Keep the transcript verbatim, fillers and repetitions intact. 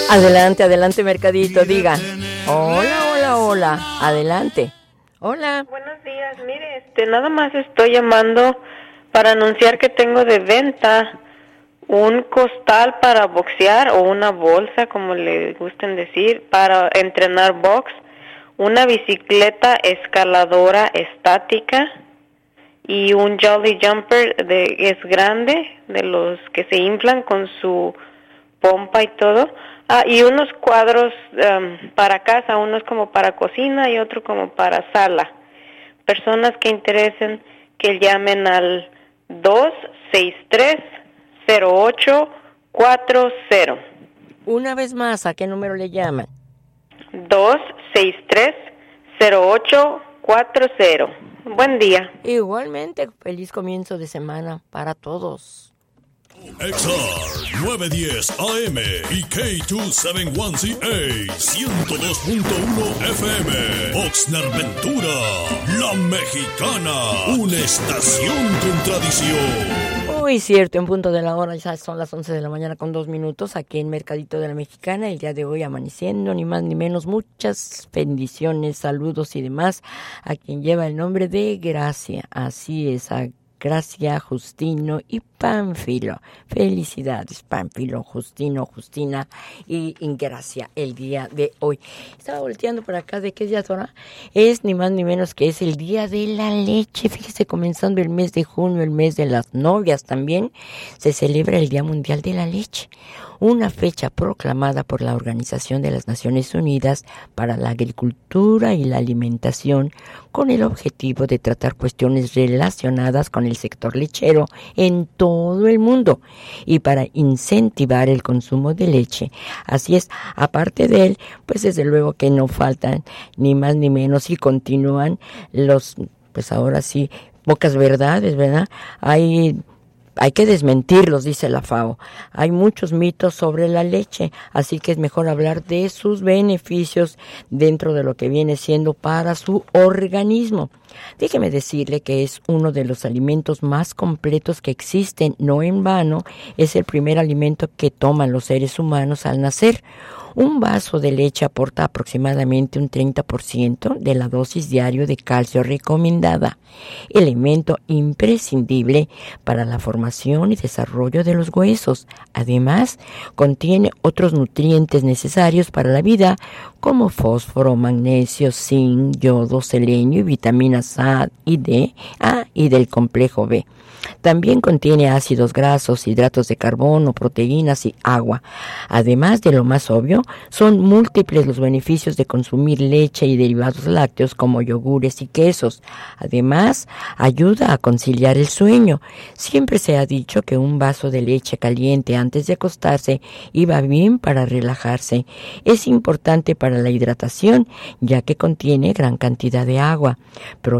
Adelante, adelante, Mercadito, diga. Hola, hola, hola, adelante. Hola. Buenos días, mire, este, nada más estoy llamando para anunciar que tengo de venta un costal para boxear o una bolsa, como le gusten decir, para entrenar box, una bicicleta escaladora estática y un Jolly Jumper de es grande, de los que se inflan con su pompa y todo. Ah, y unos cuadros um, para casa, unos como para cocina y otro como para sala. Personas que interesen, que llamen al dos seis tres, cero ocho cuatro cero. Una vez más, ¿a qué número le llaman? dos seis tres, cero ocho cuatro cero. Buen día. Igualmente, feliz comienzo de semana para todos. X R nueve diez A M y K doscientos setenta y uno C A ciento dos punto uno F M. Oxnard Ventura, La Mexicana, una estación con tradición. Muy cierto, en punto de la hora, ya son las once de la mañana con dos minutos, aquí en Mercadito de la Mexicana, el día de hoy amaneciendo, ni más ni menos, muchas bendiciones, saludos y demás, a quien lleva el nombre de Gracia, así es, a Gracia, Justino y Pánfilo. Felicidades, Pánfilo, Justino, Justina y Gracia el día de hoy. Estaba volteando por acá, ¿de qué día es ahora? Es ni más ni menos que es el día de la leche. Fíjese, comenzando el mes de junio, el mes de las novias también, se celebra el Día Mundial de la Leche, una fecha proclamada por la Organización de las Naciones Unidas para la Agricultura y la Alimentación, con el objetivo de tratar cuestiones relacionadas con el sector lechero en todo el mundo y para incentivar el consumo de leche. Así es, aparte de él, pues desde luego que no faltan ni más ni menos y continúan los, pues ahora sí, pocas verdades, ¿verdad? Hay Hay que desmentirlos, dice la FAO. Hay muchos mitos sobre la leche, así que es mejor hablar de sus beneficios dentro de lo que viene siendo para su organismo. Déjeme decirle que es uno de los alimentos más completos que existen, no en vano, es el primer alimento que toman los seres humanos al nacer. Un vaso de leche aporta aproximadamente un treinta por ciento de la dosis diaria de calcio recomendada, elemento imprescindible para la formación y desarrollo de los huesos. Además, contiene otros nutrientes necesarios para la vida, como fósforo, magnesio, zinc, yodo, selenio y vitaminas A y D, A y del complejo B. También contiene ácidos grasos, hidratos de carbono, proteínas y agua. Además de lo más obvio, son múltiples los beneficios de consumir leche y derivados lácteos como yogures y quesos. Además, ayuda a conciliar el sueño. Siempre se ha dicho que un vaso de leche caliente antes de acostarse iba bien para relajarse. Es importante para la hidratación, ya que contiene gran cantidad de agua. Pero